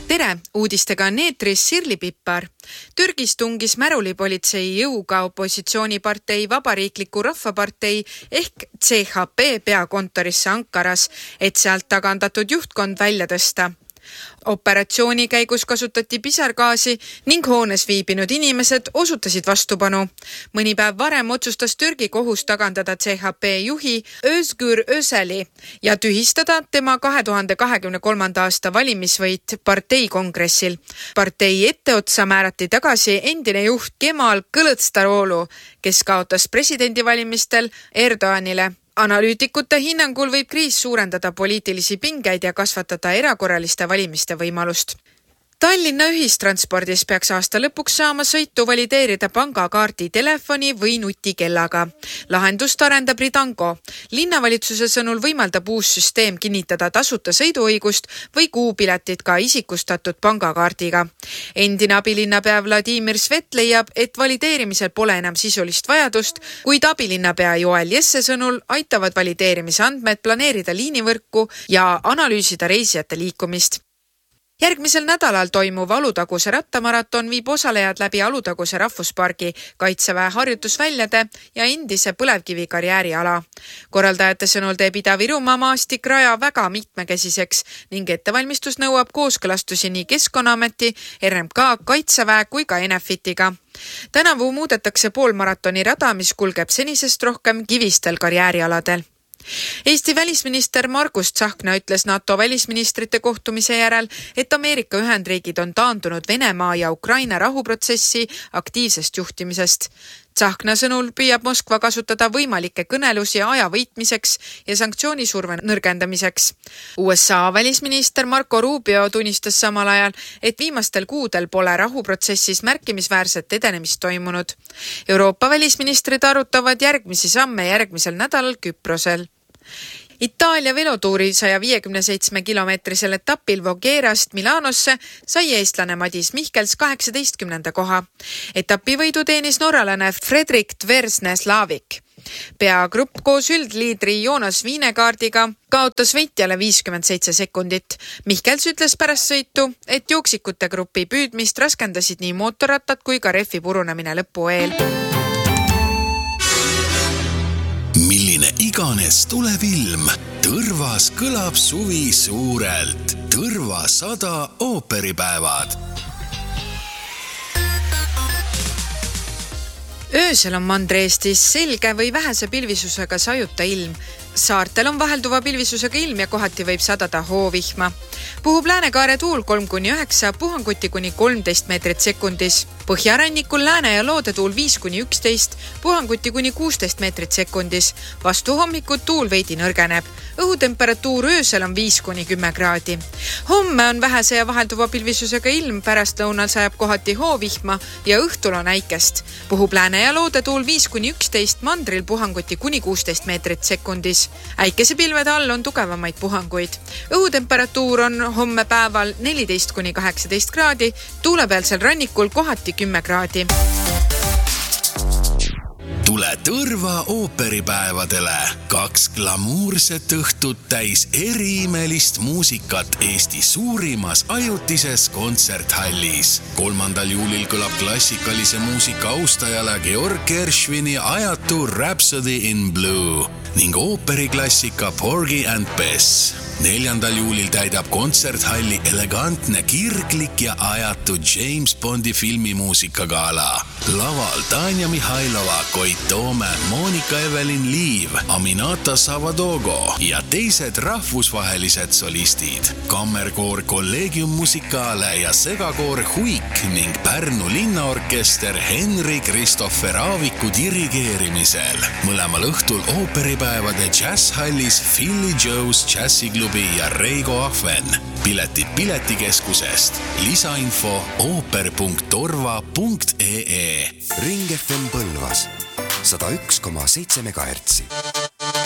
Tere, uudistega on eetris Sirli Pippar. Türgis tungis märulipolitsei jõuga opositsioonipartei Vabariikliku Rahvapartei ehk CHP peakontorisse Ankaras, et sealt tagandatud juhtkond välja tõsta. Operatsiooni käigus kasutati pisargaasi ning hoones viibinud inimesed osutasid vastupanu. Mõni päev varem otsustas Türgi kohus tagandada CHP juhi Özgür Özeli ja tühistada tema 2023. aasta valimisvõit partei kongressil. Partei etteotsa määrati tagasi endine juht Kemal Kılıçdaroğlu, kes kaotas presidendivalimistel Erdoğanile. Analüütikute hinnangul võib kriis suurendada poliitilisi pingeid ja kasvatada erakorraliste valimiste võimalust. Tallinna ühistranspordis peaks aasta lõpuks saama sõitu valideerida pangakaardi, telefoni või nutikellaga. Lahendust arendab Ridango. Linnavalitsuse sõnul võimaldab uus süsteem kinnitada tasuta sõiduõigust või kuupiletit ka isikustatud pangakaardiga. Endine abilinnapea Vladimir Svet leiab, et valideerimisel pole enam sisulist vajadust, kuid abilinnapea Joel Jesse sõnul aitavad valideerimise andmed planeerida liinivõrku ja analüüsida reisijate liikumist. Järgmisel nädalal toimuv Alutaguse rattamaraton viib osalejad läbi Alutaguse rahvuspargi, Kaitseväe harjutusväljade ja endise põlevkivi karjääriala. Korraldajate sõnul teeb Ida-Virumaa maastikraja väga mitmekesiseks ning ettevalmistus nõuab kooskõlastusi nii Keskkonnaameti, RMK, Kaitseväe kui ka Enefitiga. Tänavu muudetakse poolmaratoni rada, mis kulgeb senisest rohkem kivistel karjäärialadel. Eesti välisminister Margus Tsahkna ütles NATO välisministrite kohtumise järel, et Ameerika Ühendriigid on taandunud Venemaa ja Ukraina rahuprotsessi aktiivsest juhtimisest. Tsahkna sõnul püüab Moskva kasutada võimalikke kõnelusi aja võitmiseks ja sanktsioonisurve nõrgendamiseks. USA välisminister Marco Rubio tunnistas samal ajal, et viimastel kuudel pole rahuprotsessis märkimisväärset edenemist toimunud. Euroopa välisministrid arutavad järgmisi samme järgmisel nädalal Küprosel. Itaalia velotuuri 157-kilomeetrisel etapil Vogherast Milanosse sai eestlane Madis Mihkels 18. koha. Etapi võidu teenis norralane Fredrik Tversne-Slavik. Peagrupp koos üldliidri Jonas Viinekaardiga kaotas võitjale 57 sekundit. Mihkels ütles pärast sõitu, et jooksikute grupi püüdmist raskendasid nii mootorrattad kui ka rehvi purunemine lõpu eel. Milline iganes tuleb ilm, Tõrvas kõlab suvi suurelt. Tõrva 100 ooperipäevad. Öösel on Mandri-Eestis selge või vähese pilvisusega sajuta ilm. Saartel on vahelduva pilvisusega ilm ja kohati võib sadada hoovihma. Puhub läänekaare tuul 3-9, puhanguti kuni 13 meetrit sekundis. Põhjarannikul lääne ja loode tuul 5-11, puhanguti kuni 16 meetrit sekundis. Vastu hommikut tuul veidi nõrgeneb. Õhutemperatuur öösel on 5-10 kraadi. Homme on vähese ja vahelduva pilvisusega ilm, pärast lõunal sajab kohati hoovihma ja õhtul on äikest. Puhub lääne ja loode tuul 5-11, mandril puhanguti kuni 16 meetrit sekundis. Äikesepilvede all on tugevamaid puhanguid. Õhutemperatuur on homme päeval 14-18 kraadi, tuulepealsel rannikul kohati 10 kraadi. Tule Tõrva ooperipäevadele. 2 glamuurset õhtut täis eriimelist muusikat Eesti suurimas ajutises kontserthallis. 3. juulil kõlab klassikalise muusika austajale Georg Gershwini ajatu Rhapsody in Blue ning ooperiklassika Porgy and Bess. 4. juulil täidab kontserthalli elegantne, kirglik ja ajatu James Bondi filmimuusikagala. Laval Tanja Mihhailova, Koit Toome, Monika Evelin Liiv, Aminata Savadogo ja teised rahvusvahelised solistid. Kammerkoor Collegium Musicale ja segakoor Huik ning Pärnu linnaorkester Henri Kristoffer Aaviku dirigeerimisel. Mõlemal õhtul ooperipäevade jazzhallis Philly Joe's Jazziklubi ja Reigo Ahven. Piletid Piletikeskusest. Lisainfo ooper.torva.ee. Ring FM Põlvas 101,7 MHz.